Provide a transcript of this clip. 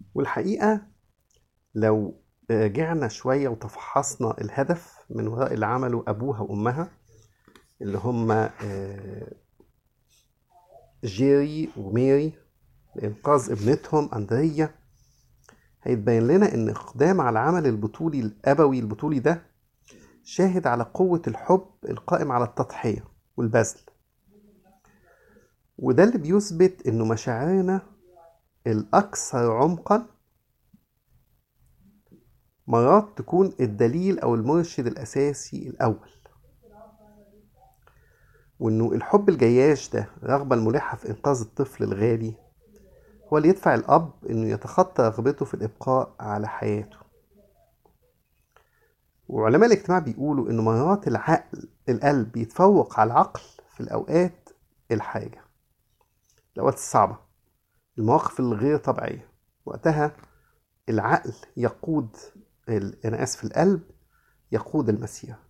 والحقيقة لو رجعنا شوية وتفحصنا الهدف من وراء اللي عمله أبوها وأمها، اللي هم جيري وميري، لإنقاذ ابنتهم أندريا، هيتبين لنا إن إقدام على العمل البطولي الأبوي البطولي ده شاهد على قوة الحب القائم على التضحية والبذل. وده اللي بيثبت إنه مشاعرنا الأكثر عمقا مرات تكون الدليل أو المرشد الأساسي الأول، وإنه الحب الجياش ده، الرغبة الملحة في إنقاذ الطفل الغالي، هو اللي يدفع الأب إنه يتخطى رغبته في الإبقاء على حياته. وعلماء الاجتماع بيقولوا إنه مرات القلب يتفوق على العقل في الأوقات الحاجة، الأوقات الصعبة، المواقف الغير طبيعية. وقتها العقل يقود أنا آسف، القلب يقود المسيرة.